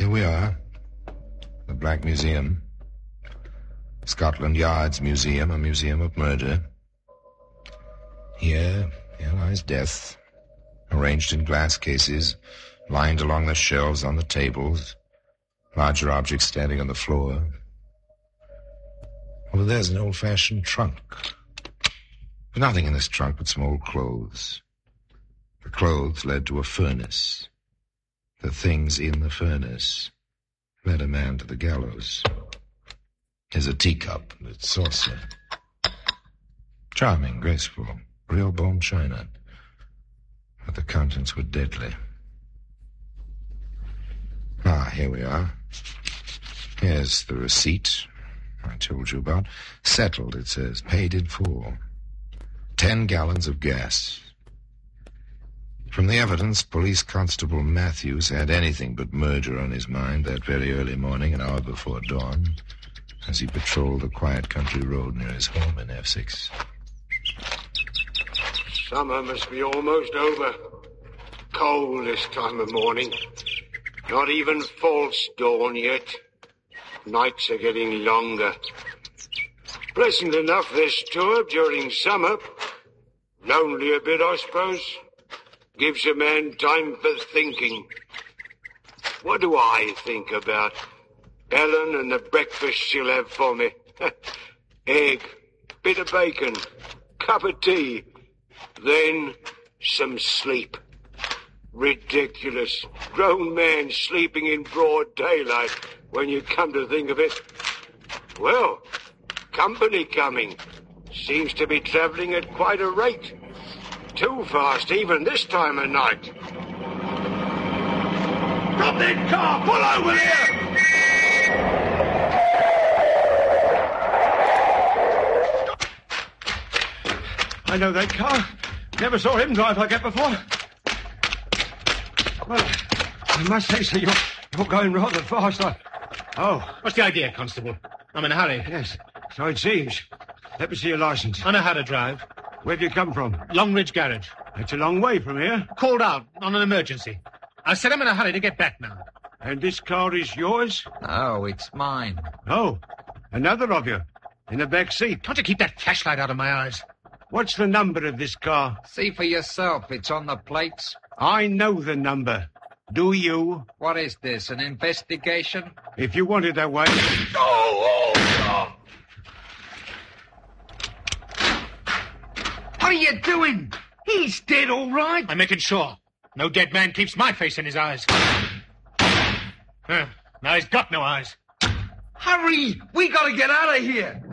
Here we are. The Black Museum. Scotland Yard's museum, a museum of murder. Here lies death, arranged in glass cases, lined along the shelves on the tables, larger objects standing on the floor. Over there's an old-fashioned trunk. There's nothing in this trunk but some old clothes. The clothes led to a furnace. The things in the furnace led a man to the gallows. Here's a teacup and its saucer. Charming, graceful, real bone china. But the contents were deadly. Here we are. Here's the receipt I told you about. Settled, it says. Paid in full. 10 gallons of gas. From the evidence, Police Constable Matthews had anything but murder on his mind that very early morning, an hour before dawn, as he patrolled a quiet country road near his home in F6. Summer must be almost over. Cold this time of morning. Not even false dawn yet. Nights are getting longer. Pleasant enough this tour during summer. Lonely a bit, I suppose. Gives a man time for thinking. What do I think about? Ellen and the breakfast she'll have for me. Egg, bit of bacon, cup of tea, then some sleep. Ridiculous. Grown man sleeping in broad daylight when you come to think of it. Well, company coming. Seems to be travelling at quite a rate. Too fast even this time of night. Stop that car! Pull over here! I know that car. Never saw him drive like that before. Well, I must say, sir, you're going rather fast. Oh. What's the idea, Constable? I'm in a hurry. Yes, so it seems. Let me see your license. I know how to drive. Where've you come from? Longridge Garage. That's a long way from here. Called out on an emergency. I said I'm in a hurry to get back now. And this car is yours? No, it's mine. Oh, another of you. In the back seat. Can't you keep that flashlight out of my eyes? What's the number of this car? See for yourself. It's on the plates. I know the number. Do you? What is this, an investigation? If you want it that way... What are you doing? He's dead, all right. I'm making sure. No dead man keeps my face in his eyes. Now he's got no eyes. Hurry! We gotta get out of here.